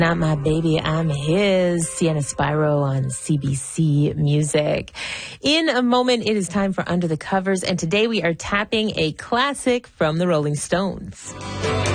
Not My Baby, I'm His. Sienna Spyro on CBC Music. In a moment, it is time for Under the Covers, and today we are tapping a classic from the Rolling Stones.